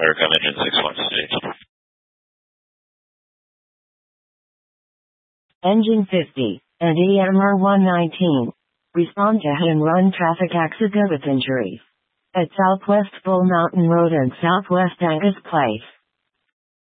America Engine 61 stage. Engine 50, and EMR 119. Respond to hit and run traffic accident with injuries at Southwest Bull Mountain Road and Southwest Angus Place.